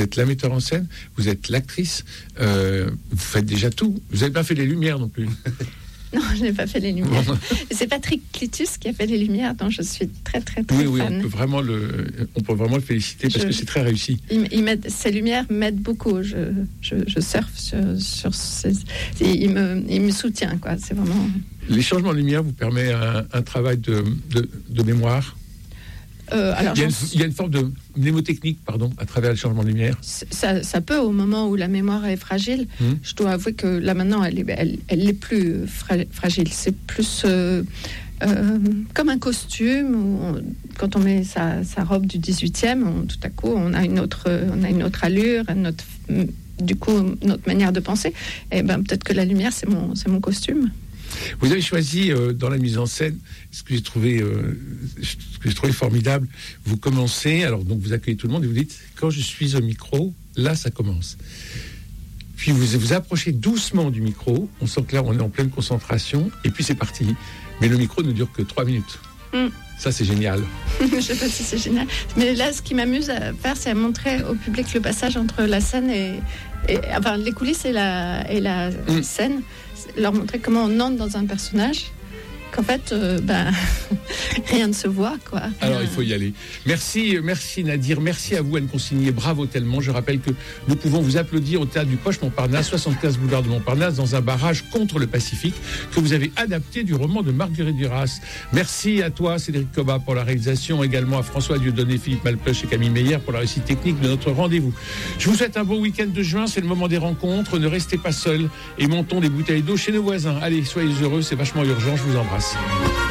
vous êtes la metteur en scène, vous êtes l'actrice, vous faites déjà tout. Vous n'avez pas fait les lumières non plus. Non, je n'ai pas fait les lumières. C'est Patrick Clitus qui a fait les lumieurs, dont je suis très fan. Oui, on peut vraiment le féliciter parce que c'est très réussi. Ces lumières m'aident beaucoup. Je surfe sur ces... Il me soutient, quoi. C'est vraiment... Les changements de lumière vous permettent un travail de mémoire. Il y a une forme de mnémotechnique, à travers le changement de lumière. Ça peut, au moment où la mémoire est fragile. Je dois avouer que là maintenant, elle est plus fragile. C'est plus comme un costume où quand on met sa robe du 18e, tout à coup, on a une autre allure, notre manière de penser. Et peut-être que la lumière, c'est mon costume. Vous avez choisi dans la mise en scène ce que j'ai trouvé formidable. Vous commencez, alors donc vous accueillez tout le monde et vous dites quand je suis au micro, là ça commence. Puis vous vous approchez doucement du micro, on sent que là on est en pleine concentration et puis c'est parti. Mais le micro ne dure que 3 minutes. Ça c'est génial. Je sais pas si c'est génial, mais là ce qui m'amuse à faire, c'est à montrer au public le passage entre la scène et enfin les coulisses et la scène. Leur montrer comment on entre dans un personnage, qu'en fait, rien ne se voit, quoi. Alors, il faut y aller. Merci Nadir, merci à vous, Anne Consigné, bravo tellement. Je rappelle que nous pouvons vous applaudir au Théâtre du Poche Montparnasse, 75 boulevard de Montparnasse, dans un barrage contre le Pacifique, que vous avez adapté du roman de Marguerite Duras. Merci à toi, Cédric Cobat, pour la réalisation, également à François Dieudonné, Philippe Malpeuch et Camille Meyer pour la réussite technique de notre rendez-vous. Je vous souhaite un beau week-end de juin, c'est le moment des rencontres, ne restez pas seuls et montons des bouteilles d'eau chez nos voisins. Allez, soyez heureux, c'est vachement urgent, je vous embrasse.